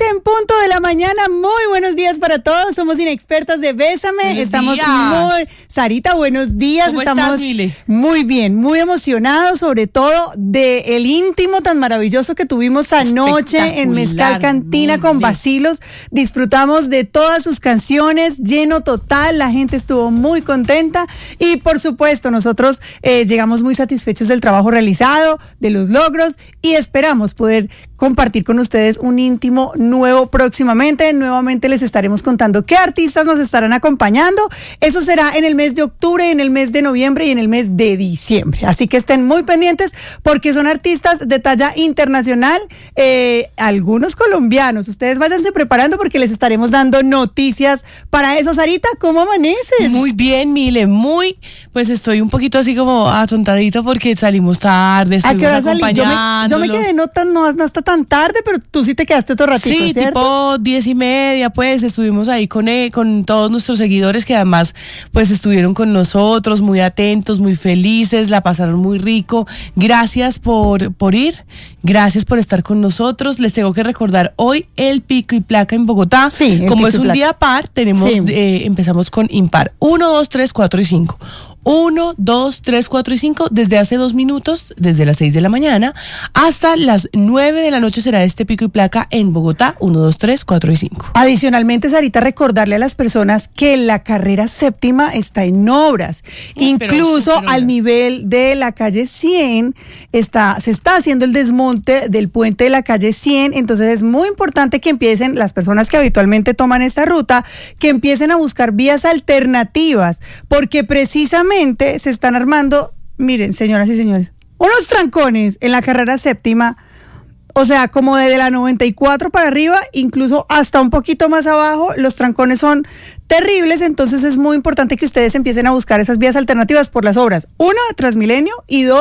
en punto de la mañana. Muy buenos días para todos. Somos Inexpertas de Bésame. Buenos Estamos días. Sarita, buenos días. ¿Cómo Estamos estás, Mile? muy bien, muy emocionados, sobre todo del íntimo tan maravilloso que tuvimos anoche en Mezcal Cantina con Bacilos. Disfrutamos de todas sus canciones, lleno total. La gente estuvo muy contenta y, por supuesto, nosotros llegamos muy satisfechos del trabajo realizado, de los logros, y esperamos poder compartir con ustedes un íntimo nuevo próximamente. Nuevamente les estaremos contando qué artistas nos estarán acompañando. Eso será en el mes de octubre, en el mes de noviembre y en el mes de diciembre. Así que estén muy pendientes porque son artistas de talla internacional, algunos colombianos. Ustedes váyanse preparando porque les estaremos dando noticias para eso. Sarita, ¿cómo amaneces? Muy bien, Mile, pues estoy un poquito así como atontadita porque salimos tarde, estuvimos acompañándolos. Yo me quedé no hasta tan tarde, pero tú sí te quedaste otro ratito, sí, ¿cierto? tipo 10:30, pues estuvimos ahí con todos nuestros seguidores que además pues estuvieron con nosotros, muy atentos, muy felices, la pasaron muy rico. Gracias por ir, gracias por estar con nosotros. Les tengo que recordar hoy el pico y placa en Bogotá. Sí, como es un día par, tenemos empezamos con impar. 1, 2, 3, 4 y 5. 1, 2, 3, 4 y 5, desde hace 2 minutos, desde las 6 de la mañana hasta las 9 de la noche será este pico y placa en Bogotá, 1, 2, 3, 4 y 5. Adicionalmente, Sarita, recordarle a las personas que la carrera séptima está en obras. Incluso al nivel de la calle 100 se está haciendo el desmonte del puente de la calle 100, entonces es muy importante que empiecen, las personas que habitualmente toman esta ruta, que empiecen a buscar vías alternativas, porque precisamente se están armando, miren, señoras y señores, unos trancones en la carrera séptima, o sea, como desde la 94 para arriba, incluso hasta un poquito más abajo, los trancones son terribles, entonces es muy importante que ustedes empiecen a buscar esas vías alternativas por las obras, 1, de Transmilenio y 2,